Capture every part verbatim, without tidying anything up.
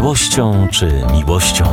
złością czy miłością.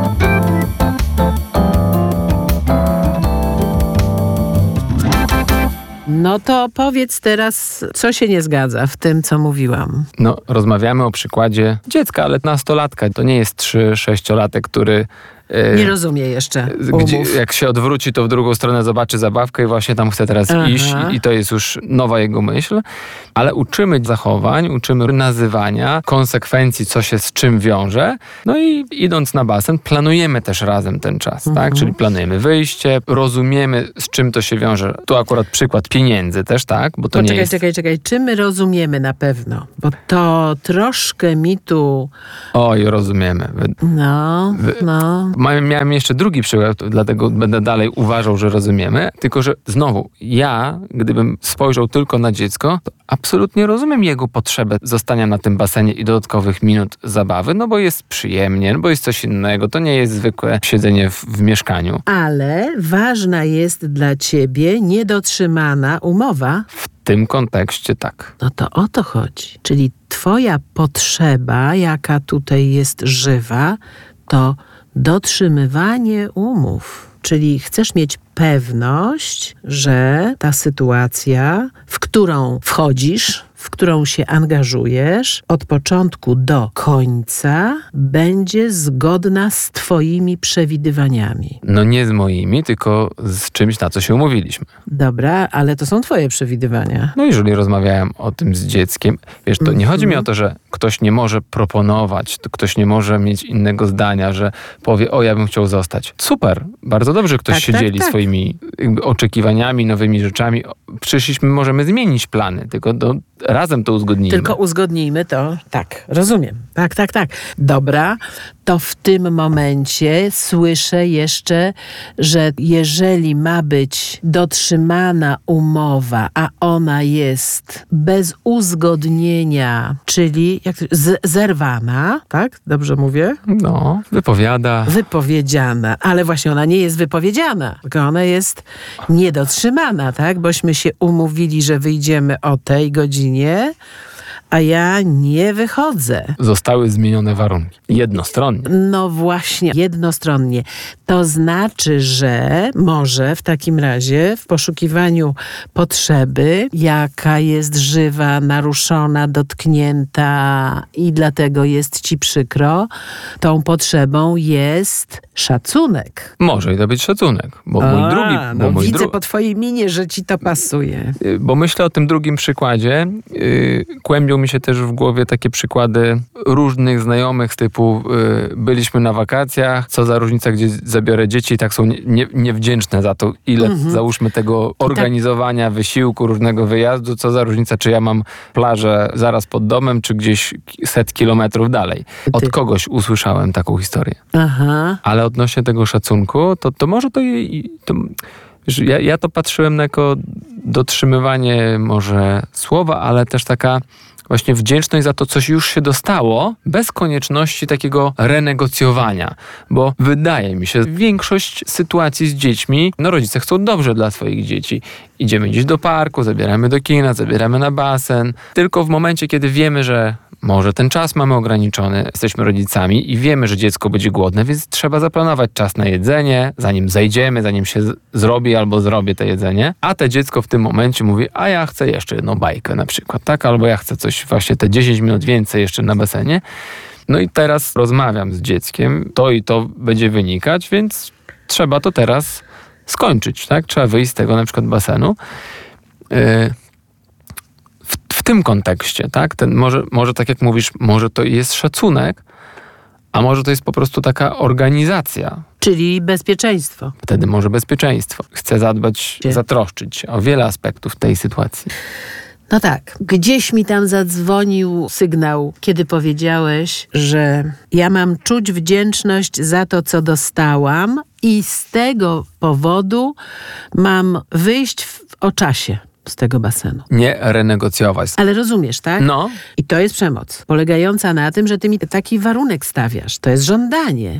No to powiedz teraz, co się nie zgadza w tym, co mówiłam. No, rozmawiamy o przykładzie dziecka, ale nastolatka. To nie jest trzy-sześciolatek, który... Nie rozumie jeszcze Gdzie, umów. jak się odwróci, to w drugą stronę zobaczy zabawkę i właśnie tam chce teraz Aha. iść i to jest już nowa jego myśl. Ale uczymy zachowań, uczymy nazywania, konsekwencji, co się z czym wiąże. No i idąc na basen, planujemy też razem ten czas, Mhm. tak? Czyli planujemy wyjście, rozumiemy, z czym to się wiąże. Tu akurat przykład pieniędzy też, tak? Bo to Poczekaj, nie jest... czekaj, czekaj. Czy my rozumiemy na pewno? Bo to troszkę mi tu... Oj, rozumiemy. No, no... Miałem jeszcze drugi przykład, dlatego będę dalej uważał, że rozumiemy. Tylko, że znowu, ja, gdybym spojrzał tylko na dziecko, to absolutnie rozumiem jego potrzebę zostania na tym basenie i dodatkowych minut zabawy, no bo jest przyjemnie, no bo jest coś innego. To nie jest zwykłe siedzenie w, w mieszkaniu. Ale ważna jest dla ciebie niedotrzymana umowa. W tym kontekście tak. No to o to chodzi. Czyli twoja potrzeba, jaka tutaj jest żywa, to dotrzymywanie umów. Czyli chcesz mieć pewność, że ta sytuacja, w którą wchodzisz, w którą się angażujesz, od początku do końca będzie zgodna z twoimi przewidywaniami. No nie z moimi, tylko z czymś, na co się umówiliśmy. Dobra, ale to są twoje przewidywania. No jeżeli rozmawiałem o tym z dzieckiem, wiesz, to nie Mhm. chodzi mi o to, że ktoś nie może proponować, to ktoś nie może mieć innego zdania, że powie, o ja bym chciał zostać. Super, bardzo dobrze ktoś Tak, się tak, dzieli tak. swoimi jakby oczekiwaniami, nowymi rzeczami. Przyszliśmy, możemy zmienić plany, tylko do, razem to uzgodnijmy. Tylko uzgodnijmy to. Tak, rozumiem. Tak, tak, tak. Dobra, to w tym momencie słyszę jeszcze, że jeżeli ma być dotrzymana umowa, a ona jest bez uzgodnienia, czyli jak to, z, zerwana, tak? Dobrze mówię? No, wypowiada. Wypowiedziana, ale właśnie ona nie jest wypowiedziana, tylko ona jest niedotrzymana, tak? Bośmy się umówili, że wyjdziemy o tej godzinie, a ja nie wychodzę. Zostały zmienione warunki. Jednostronnie. No właśnie, jednostronnie. To znaczy, że może w takim razie w poszukiwaniu potrzeby, jaka jest żywa, naruszona, dotknięta i dlatego jest ci przykro, tą potrzebą jest szacunek. Może i to być szacunek, bo A, mój drugi... Bo no mój widzę dru... po twojej minie, że ci to pasuje. Bo myślę o tym drugim przykładzie. Yy, kłębią mi się też w głowie takie przykłady różnych znajomych z typu yy, byliśmy na wakacjach, co za różnica, gdzie zabiorę dzieci i tak są nie, nie, niewdzięczne za to, ile Mhm. załóżmy tego organizowania, wysiłku, różnego wyjazdu, co za różnica, czy ja mam plażę zaraz pod domem, czy gdzieś set kilometrów dalej. Od Ty. kogoś usłyszałem taką historię. Aha. Ale odnośnie tego szacunku, to, to może to... to wiesz, ja, ja to patrzyłem jako dotrzymywanie może słowa, ale też taka właśnie wdzięczność za to, coś już się dostało, bez konieczności takiego renegocjowania. Bo wydaje mi się, większość sytuacji z dziećmi, no rodzice chcą dobrze dla swoich dzieci. Idziemy gdzieś do parku, zabieramy do kina, zabieramy na basen. Tylko w momencie, kiedy wiemy, że może ten czas mamy ograniczony, jesteśmy rodzicami i wiemy, że dziecko będzie głodne, więc trzeba zaplanować czas na jedzenie, zanim zejdziemy, zanim się z- zrobi albo zrobię to jedzenie. A te dziecko w tym momencie mówi, a ja chcę jeszcze jedną bajkę na przykład, tak? Albo ja chcę coś właśnie te dziesięć minut więcej jeszcze na basenie. No i teraz rozmawiam z dzieckiem, to i to będzie wynikać, więc trzeba to teraz skończyć, tak? Trzeba wyjść z tego na przykład basenu. Yy, w, w tym kontekście, tak? Ten, może, może tak jak mówisz, może to jest szacunek, a może to jest po prostu taka organizacja. Czyli bezpieczeństwo. Wtedy może bezpieczeństwo. Chcę zadbać, Gdzie? zatroszczyć się o wiele aspektów tej sytuacji. No tak, gdzieś mi tam zadzwonił sygnał, kiedy powiedziałeś, że ja mam czuć wdzięczność za to, co dostałam i z tego powodu mam wyjść w, o czasie z tego basenu. Nie renegocjować. Ale rozumiesz, tak? No, I to jest przemoc, polegająca na tym, że ty mi taki warunek stawiasz. To jest żądanie.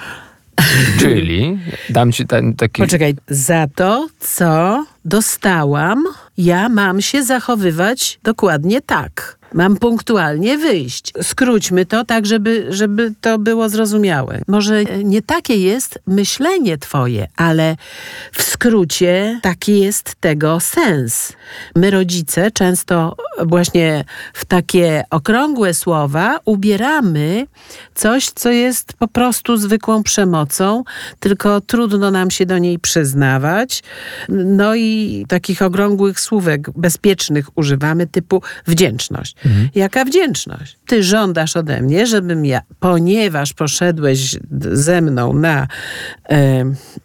czyli dam ci ten taki... Poczekaj, za to, co dostałam, ja mam się zachowywać dokładnie tak. Mam punktualnie wyjść. Skróćmy to tak, żeby, żeby to było zrozumiałe. Może nie takie jest myślenie twoje, ale w skrócie taki jest tego sens. My rodzice często właśnie w takie okrągłe słowa ubieramy coś, co jest po prostu zwykłą przemocą, tylko trudno nam się do niej przyznawać. No i takich okrągłych słówek bezpiecznych używamy typu wdzięczność. Mhm. Jaka wdzięczność? Ty żądasz ode mnie, żebym ja, ponieważ poszedłeś ze mną na e,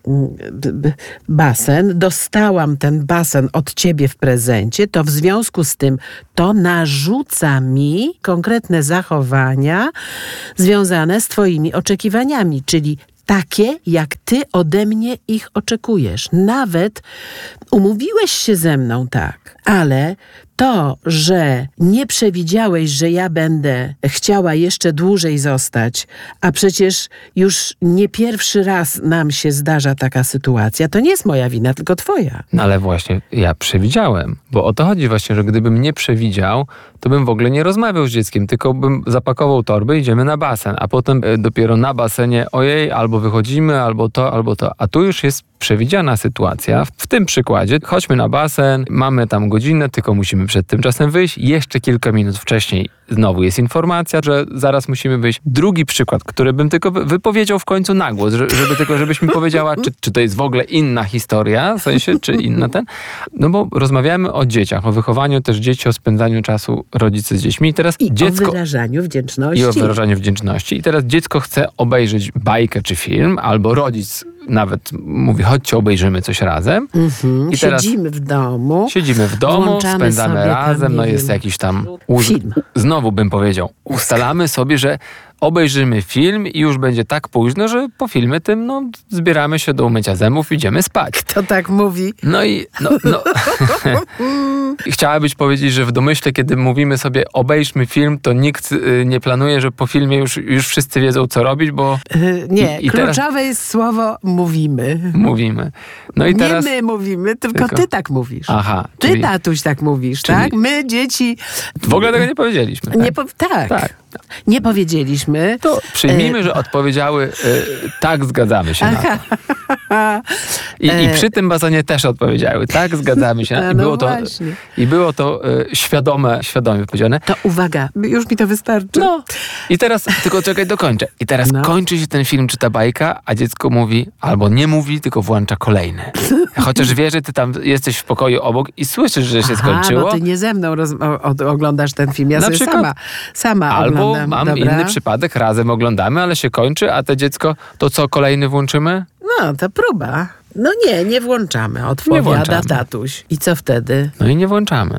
b, basen, dostałam ten basen od ciebie w prezencie, to w związku z tym to narzuca mi konkretne zachowania związane z twoimi oczekiwaniami, czyli takie, jak ty ode mnie ich oczekujesz. Nawet umówiłeś się ze mną tak, ale to, że nie przewidziałeś, że ja będę chciała jeszcze dłużej zostać, a przecież już nie pierwszy raz nam się zdarza taka sytuacja, to nie jest moja wina, tylko twoja. No ale właśnie ja przewidziałem, bo o to chodzi właśnie, że gdybym nie przewidział, to bym w ogóle nie rozmawiał z dzieckiem, tylko bym zapakował torby, idziemy na basen, a potem dopiero na basenie ojej, albo wychodzimy, albo to, albo to. A tu już jest przewidziana sytuacja. W tym przykładzie chodźmy na basen, mamy tam godzinę, tylko musimy przed tym czasem wyjść. Jeszcze kilka minut wcześniej znowu jest informacja, że zaraz musimy wyjść. Drugi przykład, który bym tylko wypowiedział w końcu na głos, żeby tylko, żebyś mi powiedziała, czy, czy to jest w ogóle inna historia, w sensie, czy inna ten. No bo rozmawiamy o dzieciach, o wychowaniu też dzieci, o spędzaniu czasu rodzice z dziećmi. I teraz I dziecko... o wyrażaniu wdzięczności. I o wyrażaniu wdzięczności. I teraz dziecko chce obejrzeć bajkę czy film, albo rodzic nawet mówi, chodźcie, obejrzymy coś razem. Mhm. I teraz siedzimy w domu. Siedzimy w domu, włączamy spędzamy sobie razem, tam, no nie jest wiem, jakiś tam... Uz... film. Znowu bym powiedział, ustalamy sobie, że obejrzymy film i już będzie tak późno, że po filmie tym, no, zbieramy się do umycia zębów, idziemy spać. Kto tak mówi? No i... No, no. Chciałabyś powiedzieć, że w domyśle, kiedy mówimy sobie obejrzmy film, to nikt y, nie planuje, że po filmie już, już wszyscy wiedzą, co robić, bo... Yy, nie, I, i kluczowe teraz... jest słowo mówimy. Mówimy. No i teraz... Nie my mówimy, tylko, Tylko... ty tak mówisz. Aha. Ty, czyli... tatuś, tak mówisz, czyli... tak? My, dzieci... W ogóle tego nie powiedzieliśmy. Tak? Nie po... tak. tak. Nie powiedzieliśmy. To przyjmijmy, że odpowiedziały y, tak, zgadzamy się na to. I, I przy tym basenie też odpowiedziały tak, zgadzamy się na to. I no było to, właśnie. i było to y, świadome, świadomie powiedziane. To uwaga, już mi to wystarczy. No. I teraz, tylko czekaj, dokończę. I teraz No. kończy się ten film czy ta bajka, a dziecko mówi, albo nie mówi, tylko włącza kolejny. Chociaż wie, że ty tam jesteś w pokoju obok i słyszysz, że się Aha, skończyło. bo ty nie ze mną roz... o, o, oglądasz ten film, ja Na sobie przykład- sama, sama Albo oglądam. mam Dobra. inny przypadek, razem oglądamy, ale się kończy, a to dziecko, to co, kolejny włączymy? No, to próba. No nie, nie włączamy, odpowiada włączamy. tatuś. I co wtedy? No i nie włączamy.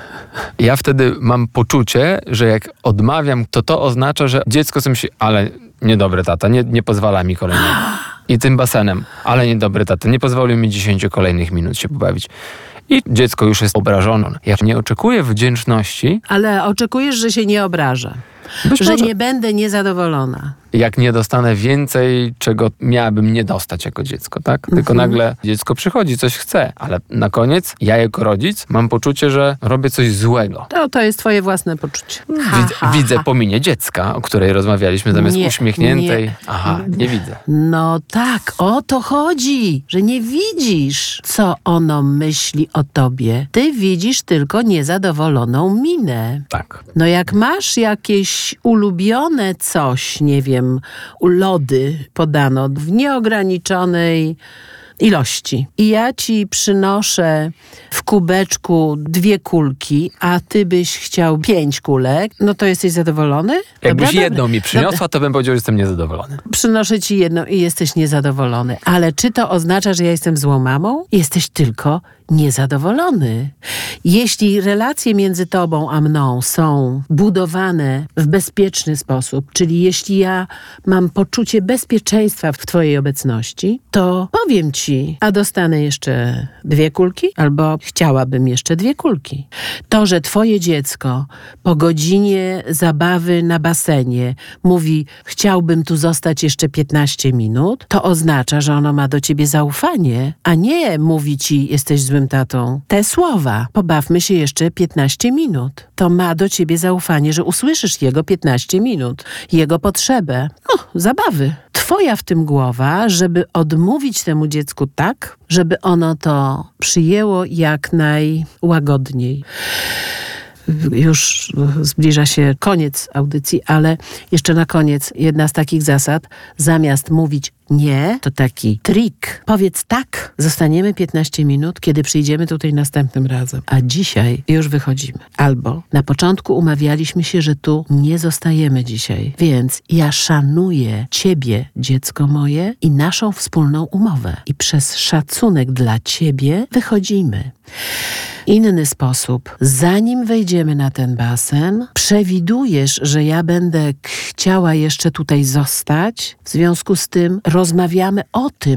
Ja wtedy mam poczucie, że jak odmawiam, to to oznacza, że dziecko sobie myśli, ale niedobry tata, nie, nie pozwala mi kolejnego. I tym basenem, ale niedobry tata, nie pozwolił mi dziesięciu kolejnych minut się pobawić. I dziecko już jest obrażone. Ja nie oczekuję wdzięczności, Ale oczekujesz, że się nie obrażę. Być Że może- nie będę niezadowolona. jak nie dostanę więcej, czego miałabym nie dostać jako dziecko, tak? Tylko Mhm. nagle dziecko przychodzi, coś chce, ale na koniec ja jako rodzic mam poczucie, że robię coś złego. To, to jest twoje własne poczucie. Ha, Widzę, ha, widzę ha. po minie dziecka, o której rozmawialiśmy, zamiast Nie, uśmiechniętej. nie. Aha, nie widzę. No tak, o to chodzi, że nie widzisz, co ono myśli o tobie. Ty widzisz tylko niezadowoloną minę. Tak. No jak masz jakieś ulubione coś, nie wiem, lody podano w nieograniczonej ilości i ja ci przynoszę w kubeczku dwie kulki, a ty byś chciał pięć kulek, no to jesteś zadowolony? Jakbyś Dobra, jedną dobra. mi przyniosła, to bym powiedział, że jestem niezadowolony. Przynoszę ci jedną i jesteś niezadowolony. Ale czy to oznacza, że ja jestem złą mamą? Jesteś tylko niezadowolony. Jeśli relacje między tobą a mną są budowane w bezpieczny sposób, czyli jeśli ja mam poczucie bezpieczeństwa w twojej obecności, to powiem ci, a dostanę jeszcze dwie kulki, albo chciałabym jeszcze dwie kulki. To, że twoje dziecko po godzinie zabawy na basenie mówi, chciałbym tu zostać jeszcze piętnaście minut, to oznacza, że ono ma do ciebie zaufanie, a nie mówi ci, jesteś złym złym tatą te słowa. Pobawmy się jeszcze piętnaście minut. To ma do ciebie zaufanie, że usłyszysz jego piętnaście minut. Jego potrzebę. No, zabawy. Twoja w tym głowa, żeby odmówić temu dziecku tak, żeby ono to przyjęło jak najłagodniej. Już zbliża się koniec audycji, ale jeszcze na koniec jedna z takich zasad. Zamiast mówić nie, to taki trik. Powiedz tak, zostaniemy piętnaście minut, kiedy przyjdziemy tutaj następnym razem. A dzisiaj już wychodzimy. Albo na początku umawialiśmy się, że tu nie zostajemy dzisiaj. Więc ja szanuję ciebie, dziecko moje, i naszą wspólną umowę. I przez szacunek dla ciebie wychodzimy. Inny sposób. Zanim wejdziemy na ten basen, przewidujesz, że ja będę chciała jeszcze tutaj zostać. W związku z tym rozmawiamy o tym,